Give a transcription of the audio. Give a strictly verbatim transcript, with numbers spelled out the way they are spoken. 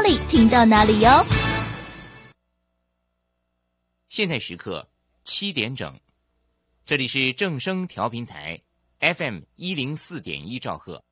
哪里，听到哪里哟。 现在时刻七点整，这里是正声调频台 F M 一零四点一兆赫。